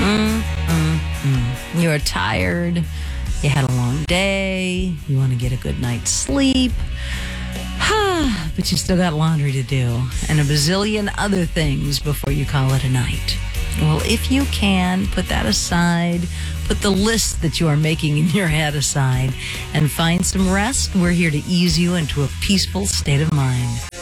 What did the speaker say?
You're tired. You had a long day. You want to get a good night's sleep. But you still got laundry to do and a bazillion other things before you call it a night. Well, if you can, put that aside. Put the list that you are making in your head aside and find some rest. We're here to ease you into a peaceful state of mind.